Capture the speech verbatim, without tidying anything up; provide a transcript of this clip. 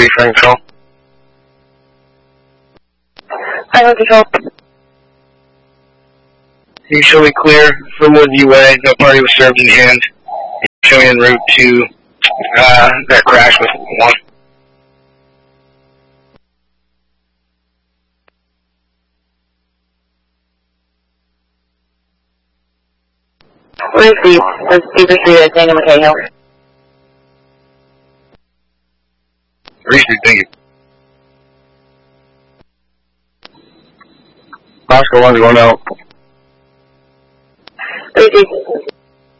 three, Frank Control. Hi, Frank Control. You show me clear from Woodview Way. No party was served in hand. Show me en route to uh, that crash with one. Received. That's Steeper Street at Tango McKay Hill. Received, thank you. Oscar one's going out.